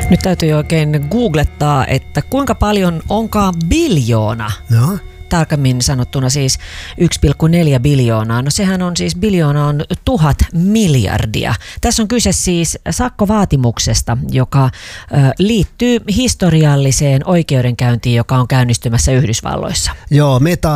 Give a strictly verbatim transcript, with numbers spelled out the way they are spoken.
Nyt täytyy oikein googlettaa, että kuinka paljon onkaan biljoona. No. Tarkemmin sanottuna siis yksi pilkku neljä biljoonaa. No sehän on siis, biljoona on tuhat miljardia. Tässä on kyse siis sakkovaatimuksesta, joka ö, liittyy historialliseen oikeudenkäyntiin, joka on käynnistymässä Yhdysvalloissa. Joo, Meta